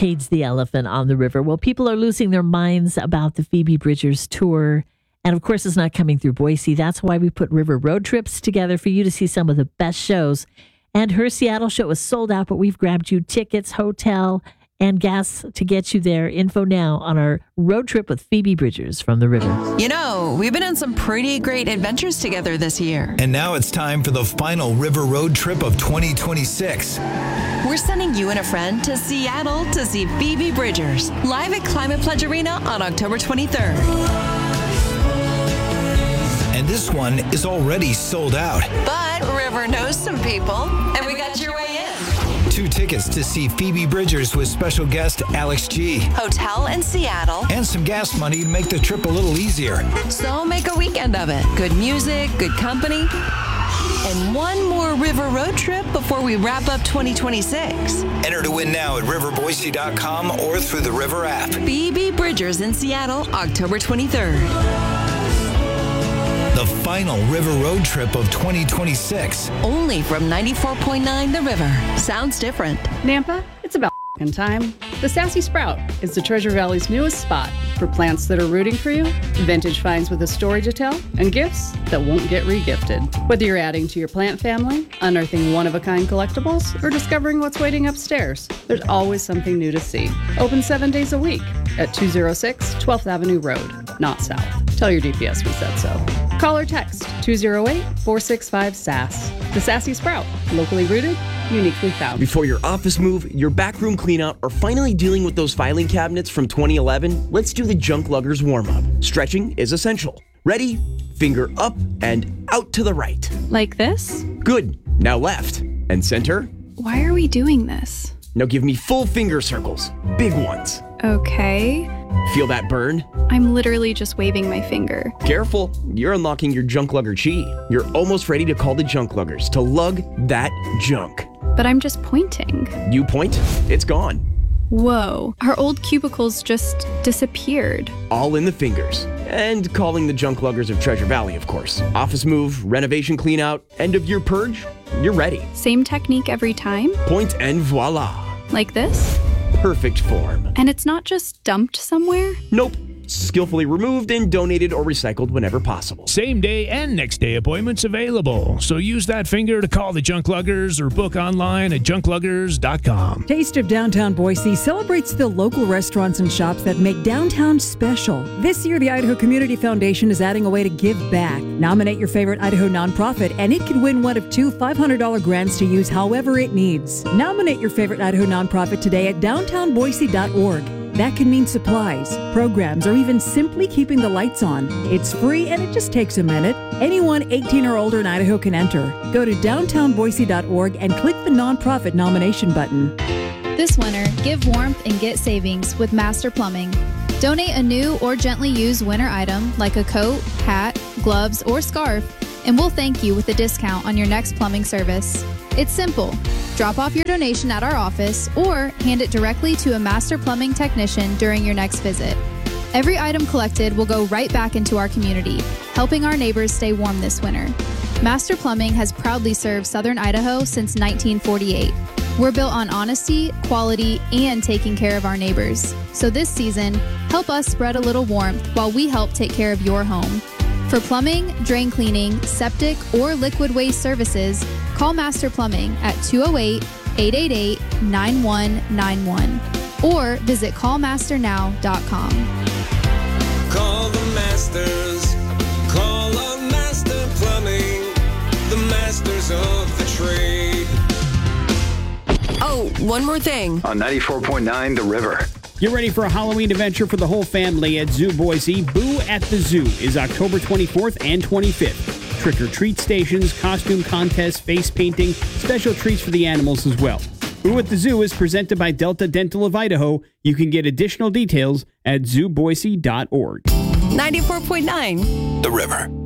Cade's the Elephant on the River. Well, people are losing their minds about the Phoebe Bridgers tour. And of course, it's not coming through Boise. That's why we put River Road Trips together for you to see some of the best shows. And her Seattle show is sold out, but we've grabbed you tickets, hotel, and gas to get you there. Info now on our road trip with Phoebe Bridgers from the River. You know, we've been on some pretty great adventures together this year. And now it's time for the final River Road Trip of 2026. We're sending you and a friend to Seattle to see Phoebe Bridgers live at Climate Pledge Arena on October 23rd. And this one is already sold out. But River knows some people, and we got your way in. 2 tickets to see Phoebe Bridgers with special guest Alex G. Hotel in Seattle. And some gas money to make the trip a little easier. So make a weekend of it. Good music, good company, and one more River Road Trip before we wrap up 2026. Enter to win now at riverboise.com or through the River app. Phoebe Bridgers in Seattle, October 23rd. The final River Road Trip of 2026. Only from 94.9 The River. Sounds different. Nampa, it's about time. The Sassy Sprout is the Treasure Valley's newest spot for plants that are rooting for you, vintage finds with a story to tell, and gifts that won't get regifted. Whether you're adding to your plant family, unearthing one-of-a-kind collectibles, or discovering what's waiting upstairs, there's always something new to see. Open 7 days a week at 206 12th Avenue Road, not south. Tell your DPS we said so. Call or text 208-465-SASS. The Sassy Sprout, locally rooted, uniquely found. Before your office move, your backroom cleanout, or finally dealing with those filing cabinets from 2011, let's do the Junk Luggers warm-up. Stretching is essential. Ready? Finger up and out to the right. Like this? Good. Now left. And center. Why are we doing this? Now give me full finger circles. Big ones. Okay. Feel that burn? I'm literally just waving my finger. Careful, you're unlocking your Junk Lugger chi. You're almost ready to call the Junk Luggers to lug that junk. But I'm just pointing. You point, it's gone. Whoa, our old cubicles just disappeared. All in the fingers. And calling the Junk Luggers of Treasure Valley, of course. Office move, renovation clean out, end of year purge, you're ready. Same technique every time? Point and voila. Like this? Perfect form. And it's not just dumped somewhere? Nope. Skillfully removed and donated or recycled whenever possible. Same day and next day appointments available. So use that finger to call the Junk Luggers or book online at junkluggers.com. Taste of Downtown Boise celebrates the local restaurants and shops that make downtown special. This year, the Idaho Community Foundation is adding a way to give back. Nominate your favorite Idaho nonprofit, and it can win one of 2 $500 grants to use however it needs. Nominate your favorite Idaho nonprofit today at downtownboise.org. That can mean supplies, programs, or even simply keeping the lights on. It's free and it just takes a minute. Anyone 18 or older in Idaho can enter. Go to downtownboise.org and click the nonprofit nomination button. This winter, give warmth and get savings with Master Plumbing. Donate a new or gently used winter item like a coat, hat, gloves, or scarf, and we'll thank you with a discount on your next plumbing service. It's simple. Drop off your donation at our office or hand it directly to a Master Plumbing technician during your next visit. Every item collected will go right back into our community, helping our neighbors stay warm this winter. Master Plumbing has proudly served Southern Idaho since 1948. We're built on honesty, quality, and taking care of our neighbors. So this season, help us spread a little warmth while we help take care of your home. For plumbing, drain cleaning, septic, or liquid waste services, call Master Plumbing at 208-888-9191 or visit callmasternow.com. Call the masters. Call up Master Plumbing, the masters of the trade. Oh, one more thing. On 94.9 The River. Get ready for a Halloween adventure for the whole family at Zoo Boise. Boo at the Zoo is October 24th and 25th. Trick-or-treat stations, costume contests, face painting, special treats for the animals as well. Boo at the Zoo is presented by Delta Dental of Idaho. You can get additional details at zooboise.org. 94.9 The River.